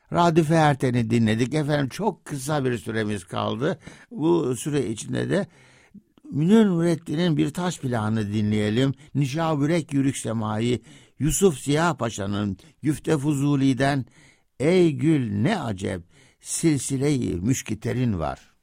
Radife Erten'i dinledik. Efendim çok kısa bir süremiz kaldı. Bu süre içinde de Münir Nurettin'in bir taş plağını dinleyelim. Nişabürek Yürük Semai, Yusuf Ziya Paşa'nın Güfte Fuzuli'den Ey Gül ne acep silsile-i müşkiterin var.